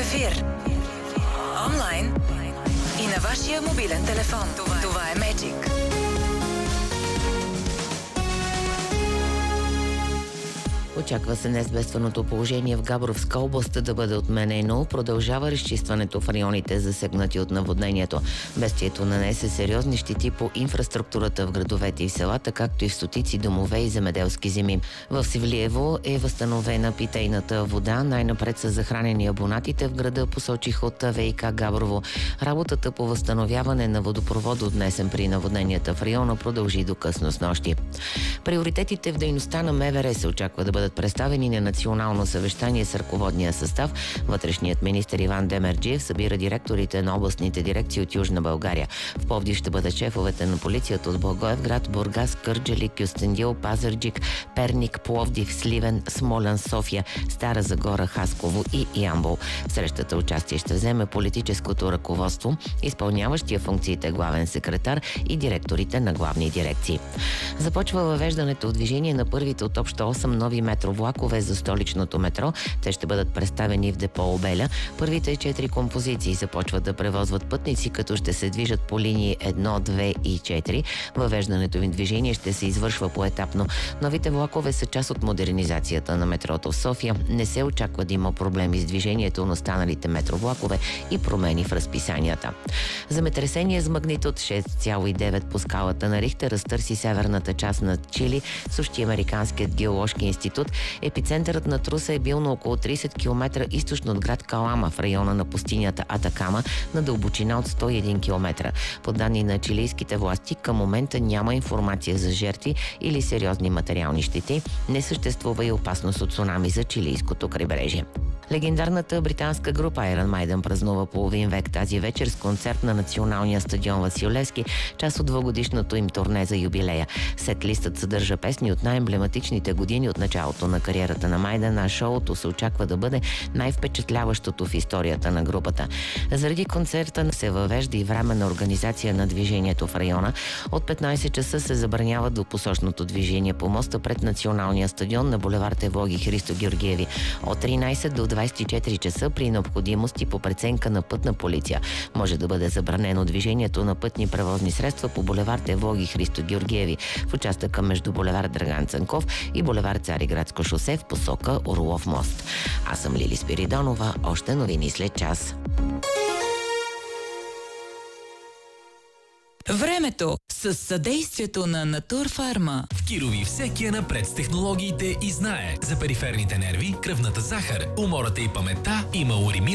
ефир. Онлайн и на вашия мобилен телефон. Това е Magic. Очаква се неизвестното положение в Габровска област да бъде отменено. Продължава разчистването в районите, засегнати от наводнението. Бедствието нанесе сериозни щети по инфраструктурата в градовете и селата, както и в стотици домове и земеделски земи. В Севлиево е възстановена питейната вода. Най-напред са захранени абонатите в града, посочих от ВиК Габрово. Работата по възстановяване на водопровода, отнесен при наводненията в района, продължи до късно снощи. Приоритетите в дейността на МВР се очаква да бъдат представени на национално съвещание с ръководния състав. Вътрешният министър Иван Демерджиев събира директорите на областните дирекции от Южна България. В Пловдив ще бъдат шефовете на полицията от Благоевград, Бургас, Кърджали, Кюстендил, Пазарджик, Перник, Пловдив, Сливен, Смолян, София, Стара Загора, Хасково и Ямбол. В срещата участие ще вземе политическото ръководство, изпълняващия функциите главен секретар и директорите на главни дирекции. Започва въвеждането в движение на първите от общо 8 нови метровлакове за столичното метро. Те ще бъдат представени в депо Обеля. Първите 4 композиции започват да превозват пътници, като ще се движат по линии 1, 2 и 4. Въвеждането им в движение ще се извършва поетапно. Новите влакове са част от модернизацията на метрото в София. Не се очаква да има проблеми с движението на останалите метровлакове и промени в разписанията. Земетресение с магнитуд 6,9 по скалата на Рихтер разтърси северната част на Чили, съобщи Американският геоложки институт. Епицентърът на труса е бил на около 30 км източно от град Калама в района на пустинята Атакама на дълбочина от 101 км. По данни на чилийските власти, към момента няма информация за жертви или сериозни материални щети. Не съществува и опасност от цунами за чилийското крайбрежие. Легендарната британска група Iron Maiden празнува половин век тази вечер с концерт на националния стадион Васил Левски, част от двугодишното им турне за юбилея. Сет-листът съдържа песни от най-емблематичните години от началото на кариерата на Майден, а шоуто се очаква да бъде най-впечатляващото в историята на групата. Заради концерта се въвежда и временна организация на движението в района. От 15 часа се забранява двупосочното движение по моста пред националния стадион на булевард Евлоги Христо Георгиеви. От 13 до 24 часа при необходимост и по преценка на пътна полиция може да бъде забранено движението на пътни превозни средства по булевард Евлоги Христо Георгиеви в участъка между булевард Драган Цанков и булевард Цариградско шосе в посока Орлов мост. Аз съм Лили Спиридонова. Още новини след час. Времето с съдействието на Натурфарма. В Кирови всеки е напред с технологиите и знае за периферните нерви, кръвната захар, умората и паметта има Уримил